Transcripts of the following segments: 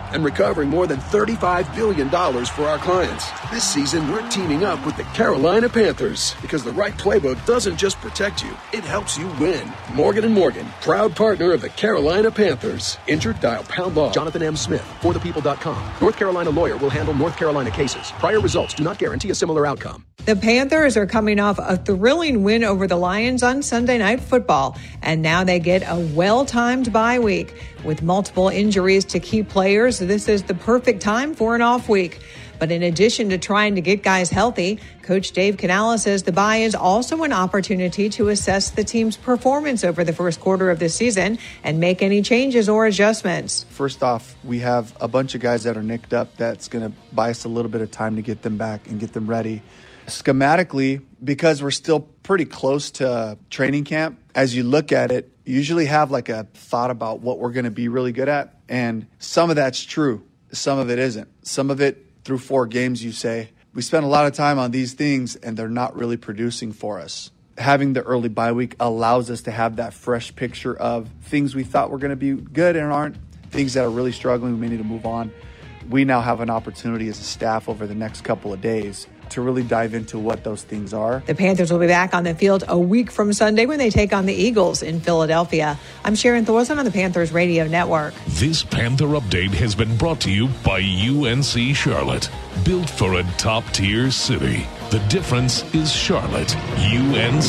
and recovering more than $35 billion for our clients. This season, we're teaming up with the Carolina Panthers because the right playbook doesn't just protect you, it helps you win. Morgan & Morgan, proud partner of the Carolina Panthers. Injured? Dial pound law. Jonathan M. Smith, forthepeople.com. North Carolina lawyer will handle North Carolina cases. Prior results do not guarantee a similar outcome. The Panthers are coming off a thrilling win over the Lions on Sunday Night Football, and now they get a well-timed bye week. With multiple injuries to key players, this is the perfect time for an off week. But in addition to trying to get guys healthy, Coach Dave Canales says the bye is also an opportunity to assess the team's performance over the first quarter of the season and make any changes or adjustments. First off, we have a bunch of guys that are nicked up that's going to buy us a little bit of time to get them back and get them ready. Schematically, because we're still pretty close to training camp, as you look at it, you usually have like a thought about what we're going to be really good at. And some of that's true. Some of it isn't. Some of it through 4 games, you say, we spent a lot of time on these things and they're not really producing for us. Having the early bye week allows us to have that fresh picture of things we thought were going to be good and aren't, things that are really struggling, we may need to move on. We now have an opportunity as a staff over the next couple of days to really dive into what those things are. The Panthers will be back on the field a week from Sunday when they take on the Eagles in Philadelphia. I'm Sharon Thorson on the Panthers Radio Network. This Panther update has been brought to you by UNC Charlotte. Built for a top-tier city. The difference is Charlotte. UNC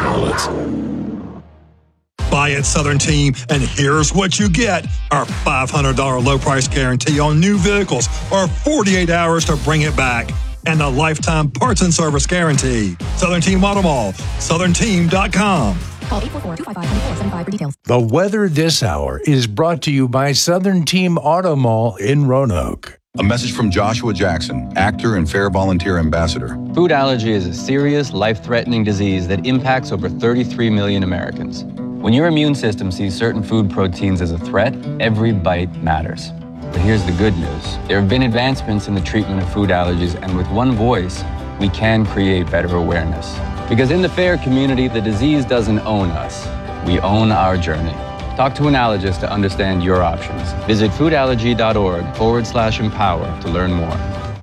Charlotte. Buy at Southern Team, and here's what you get. Our $500 low price guarantee on new vehicles or 48 hours to bring it back. And a lifetime parts and service guarantee. Southern Team Auto Mall, southernteam.com. Call 844-255-2475 for details. The weather this hour is brought to you by Southern Team Auto Mall in Roanoke. A message from Joshua Jackson, actor and Fair Volunteer Ambassador. Food allergy is a serious, life-threatening disease that impacts over 33 million Americans. When your immune system sees certain food proteins as a threat, every bite matters. But here's the good news. There have been advancements in the treatment of food allergies, and with one voice, we can create better awareness. Because in the FAIR community, the disease doesn't own us. We own our journey. Talk to an allergist to understand your options. Visit foodallergy.org/empower to learn more.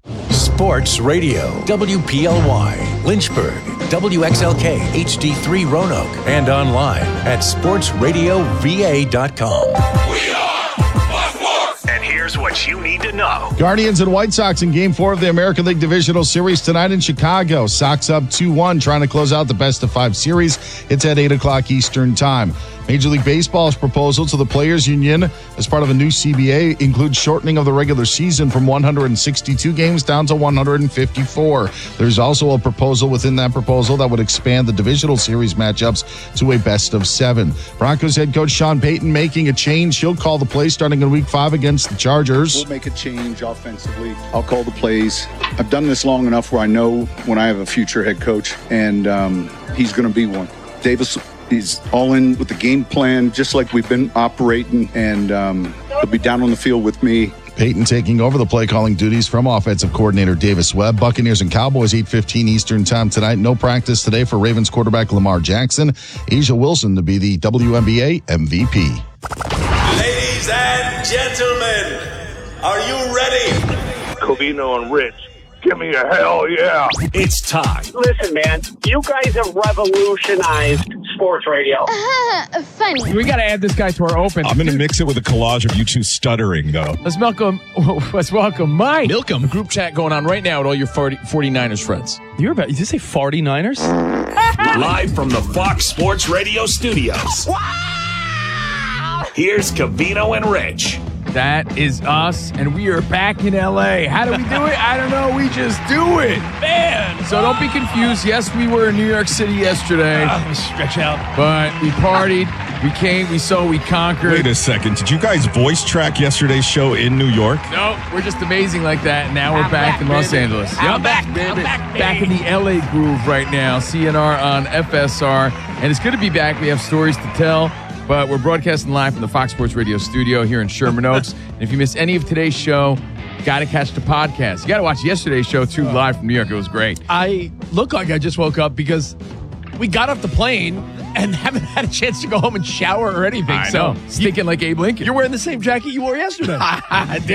Sports Radio, WPLY, Lynchburg, WXLK, HD3 Roanoke, and online at sportsradiova.com. We are and here's what you need to know. Guardians and White Sox in Game 4 of the American League Divisional Series tonight in Chicago. Sox up 2-1, trying to close out the best-of-5 series. It's at 8 o'clock Eastern Time. Major League Baseball's proposal to the Players Union as part of a new CBA includes shortening of the regular season from 162 games down to 154. There's also a proposal within that proposal that would expand the divisional series matchups to a best-of-7. Broncos head coach Sean Payton making a change. He'll call the play starting in Week 5 against the Chargers. We'll make a change offensively. I'll call the plays. I've done this long enough where I know when I have a future head coach, and he's going to be one. Davis is all in with the game plan, just like we've been operating, and he'll be down on the field with me. Peyton taking over the play-calling duties from offensive coordinator Davis Webb. Buccaneers and Cowboys, 8:15 Eastern Time tonight. No practice today for Ravens quarterback Lamar Jackson. Asia Wilson to be the WNBA MVP. Ladies and gentlemen, are you ready? Covino and Rich. Give me a hell yeah. It's time. Listen, man, you guys have revolutionized sports radio. Funny. We got to add this guy to our open. I'm going to mix it with a collage of you two stuttering, though. Let's welcome Mike. Milcom. A group chat going on right now with all your 49ers friends. Did you say 49ers? Live from the Fox Sports Radio studios. Wow! Here's Covino and Rich. That is us, and we are back in L.A. How do we do it? I don't know. We just do it. Man. So don't be confused. Yes, we were in New York City yesterday. Stretch out. But we partied. We came. We saw. We conquered. Wait a second. Did you guys voice track yesterday's show in New York? No, we're just amazing like that. And now we're back in Los Angeles. I'm back, baby. Back in the L.A. groove right now. CNR on FSR. And it's good to be back. We have stories to tell. But we're broadcasting live from the Fox Sports Radio studio here in Sherman Oaks. And if you missed any of today's show, got to catch the podcast. You got to watch yesterday's show, too, live from New York. It was great. I look like I just woke up because we got off the plane and haven't had a chance to go home and shower or anything. I know. Stinking like Abe Lincoln. You're wearing the same jacket you wore yesterday.